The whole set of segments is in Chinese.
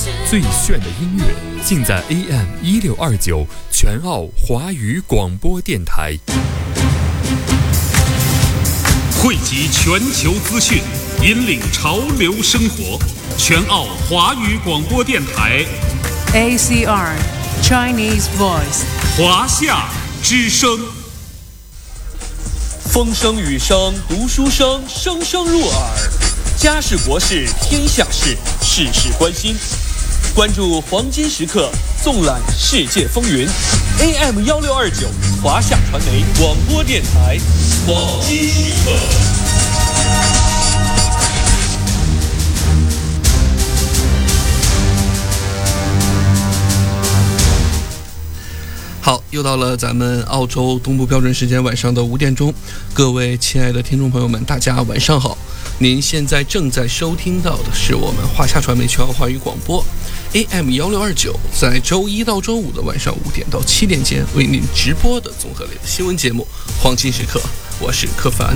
最炫的音乐尽在 AM1629全澳华语广播电台， 汇集全球资讯，引领潮流生活。全澳华语广播电台 ACR Chinese Voice 华夏之声。 风声雨声读书声，声声入耳。家事国事天下事，事事关心。关注黄金时刻，纵览世界风云。AM1629华夏传媒广播电台黄金时刻。 好，又到了咱们澳洲东部标准时间晚上的5点钟，各位亲爱的听众朋友们，大家晚上好。您现在正在收听到的是我们华夏传媒全澳华语广播 AM1629，在周一到周五的晚上5点到7点间为您直播的综合类的新闻节目《黄金时刻》，我是柯凡。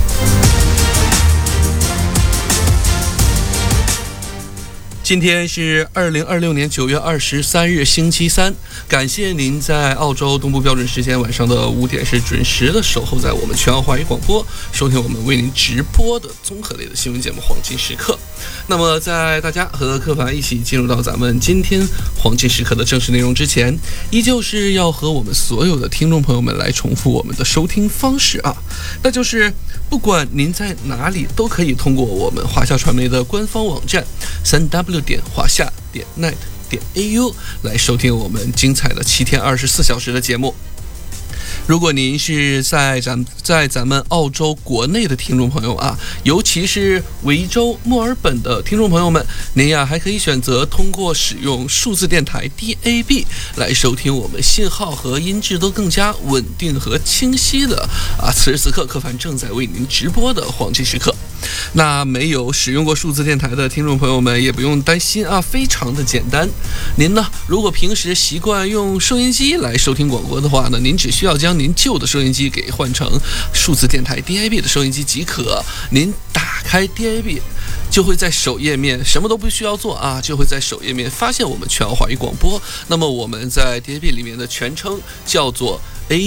今天是2026年9月23日星期三，感谢您在澳洲东部标准时间晚上的5点是准时的守候在我们全澳华语广播，收听我们为您直播的综合类的新闻节目《黄金时刻》。那么在大家和柯凡一起进入到咱们今天黄金时刻的正式内容之前，依旧是要和我们所有的听众朋友们来重复我们的收听方式啊，那就是不管您在哪里都可以通过我们华夏传媒的官方网站3W华夏.net .au 来收听我们精彩的7天24小时的节目。如果您是在咱们澳洲国内的听众朋友啊，尤其是维州墨尔本的听众朋友们，您呀还可以选择通过使用数字电台 DAB 来收听我们信号和音质都更加稳定和清晰的此时此刻柯凡正在为您直播的黄金时刻。那没有使用过数字电台的听众朋友们也不用担心啊，非常的简单。您呢，如果平时习惯用收音机来收听广播的话呢，您只需要将您旧的收音机给换成数字电台 DAB 的收音机即可。您打开 DAB 就会在首页面什么都不需要做啊，就会在首页面发现我们全澳华语广播。那么我们在 DAB 里面的全称叫做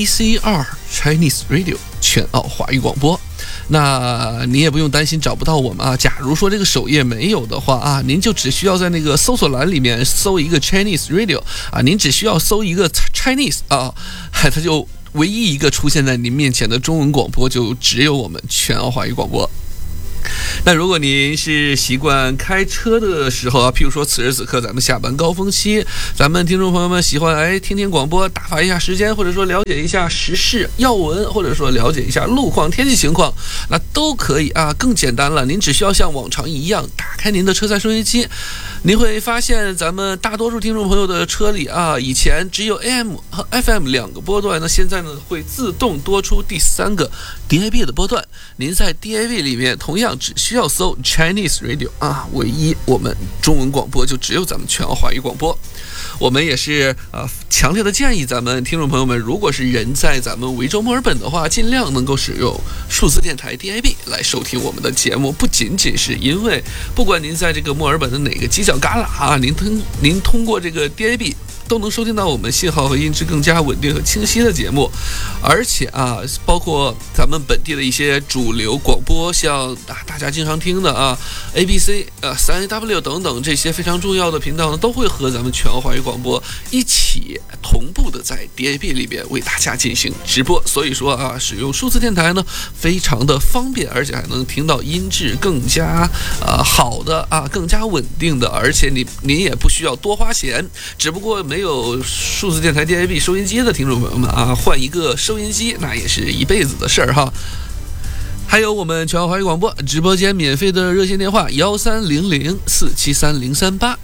ACR Chinese Radio 全澳华语广播。那你也不用担心找不到我们啊。假如说这个首页没有的话啊，您就只需要在那个搜索栏里面搜一个 Chinese Radio 啊，您只需要搜一个 Chinese 啊，它就唯一一个出现在您面前的中文广播就只有我们全澳华语广播。那如果您是习惯开车的时候啊，譬如说此时此刻咱们下班高峰期，咱们听众朋友们喜欢听听广播打发一下时间，或者说了解一下时事要闻，或者说了解一下路况天气情况，那都可以啊。更简单了，您只需要像往常一样打开您的车载收音机，您会发现咱们大多数听众朋友的车里啊，以前只有 AM 和 FM 2个波段，那现在呢会自动多出第3个 DAB 的波段。您在 DAB 里面同样只需要搜 Chinese Radio 啊，唯一我们中文广播就只有咱们全澳华语广播。我们也是强烈的建议咱们听众朋友们，如果是人在咱们维州墨尔本的话，尽量能够使用数字电台 DAB 来收听我们的节目。不仅仅是因为不管您在这个墨尔本的哪个犄角旮旯啊，您通过这个 DAB都能收听到我们信号和音质更加稳定和清晰的节目，而且啊，包括咱们本地的一些主流广播，像大家经常听的ABC 3AW 等等这些非常重要的频道呢，都会和咱们全澳华语广播一起同步的在 DAB 里边为大家进行直播。所以说啊，使用数字电台呢非常的方便，而且还能听到音质更加好的更加稳定的，而且您也不需要多花钱，只不过没有数字电台 DAB 收音机的听众朋友们换一个收音机那也是一辈子的事儿哈。还有我们全澳华语广播直播间免费的热线电话1300473038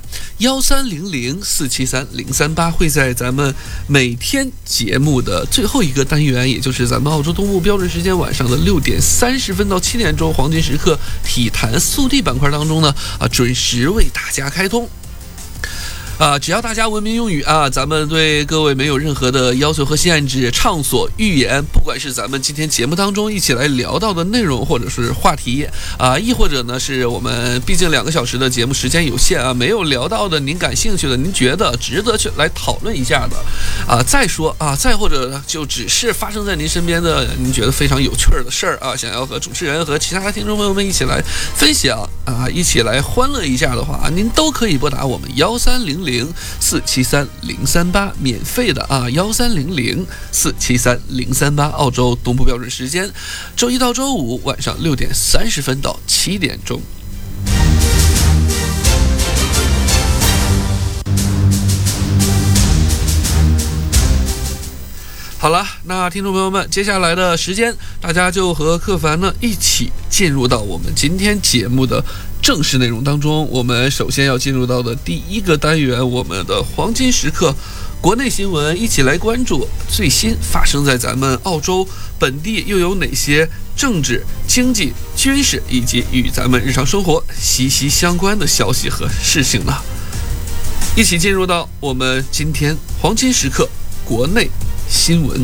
1300473038，会在咱们每天节目的最后一个单元，也就是咱们澳洲东部标准时间晚上的6点30分到7点钟黄金时刻体坛速递板块当中呢准时为大家开通。 只要大家文明用语啊，咱们对各位没有任何的要求和限制，畅所欲言。不管是咱们今天节目当中一起来聊到的内容，或者是话题啊，亦或者呢是我们毕竟2个小时的节目时间有限啊，没有聊到的您感兴趣的，您觉得值得去来讨论一下的啊，再说啊，再或者呢就只是发生在您身边的您觉得非常有趣的事儿啊，想要和主持人和其他听众朋友们一起来分享啊，一起来欢乐一下的话，您都可以拨打我们1300473038免费的啊1300473038，澳洲东部标准时间，周一到周五晚上6点30分到7点钟。好了，那听众朋友们，接下来的时间，大家就和克凡呢一起进入到我们今天节目的正式内容当中。我们首先要进入到的第一个单元，我们的黄金时刻国内新闻，一起来关注最新发生在咱们澳洲本地又有哪些政治、经济、军事以及与咱们日常生活息息相关的消息和事情呢？一起进入到我们今天黄金时刻国内新闻。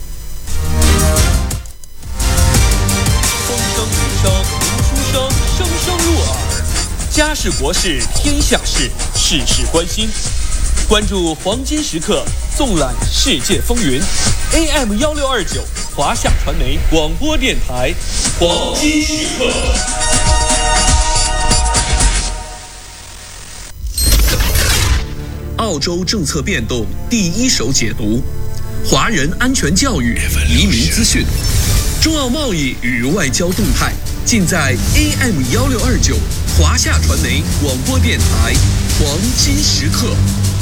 风声雨声读书声，声声入耳。家事国事天下事，事事关心。关注黄金时刻，纵览世界风云。AM1629华夏传媒广播电台，黄金时刻。 澳洲政策变动第一手解读，华人安全教育、移民资讯，中澳贸易与外交动态，尽在 AM1629华夏传媒广播电台黄金时刻。